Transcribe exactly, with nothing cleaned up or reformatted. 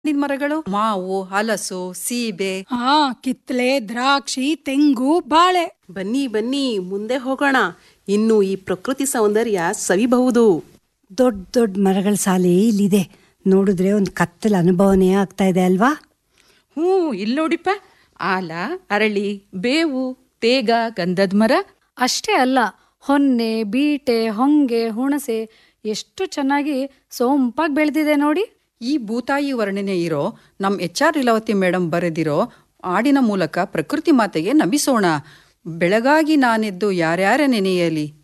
ನಿನ್ ಮರಗಳು ಮಾವು, ಹಲಸು, ಸೀಬೆ, ಹಾ ಕಿತ್ಲೆ, ದ್ರಾಕ್ಷಿ, ತೆಂಗು, ಬಾಳೆ. ಬನ್ನಿ ಬನ್ನಿ ಮುಂದೆ ಹೋಗೋಣ. ಇನ್ನು ಈ ಪ್ರಕೃತಿ ಸೌಂದರ್ಯ ಸವಿಬಹುದು. ದೊಡ್ಡ ದೊಡ್ಡ ಮರಗಳ ಸಾಲಿ ಇಲ್ಲಿದೆ. ನೋಡಿದ್ರೆ ಒಂದು ಕತ್ತಲ ಅನುಭವನೇ ಆಗ್ತಾ ಇದೆ ಅಲ್ವಾ? ಹ್ಞೂ, ಇಲ್ಲಿ ನೋಡಿಪ್ಪ, ಆಲ, ಅರಳಿ, ಬೇವು, ತೇಗ, ಗಂಧದ ಮರ. ಅಷ್ಟೇ ಅಲ್ಲ, ಹೊನ್ನೆ, ಬೀಟೆ, ಹೊಂಗೆ, ಹುಣಸೆ ಎಷ್ಟು ಚೆನ್ನಾಗಿ ಸೊಂಪಾಗಿ ಬೆಳೆದಿದೆ ನೋಡಿ. ಈ ಭೂತಾಯಿ ವರ್ಣನೆ ಇರೋ ನಮ್ ಎಚ್ ಆರ್ ಲೀಲಾವತಿ ಮೇಡಮ್ ಬರೆದಿರೋ ಹಾಡಿನ ಮೂಲಕ ಪ್ರಕೃತಿ ಮಾತೆಗೆ ನಮಿಸೋಣ. ಬೆಳಗಾಗಿ ನಾನೆದ್ದು ಯಾರ್ಯಾರ ನೆನೆಯಲಿ.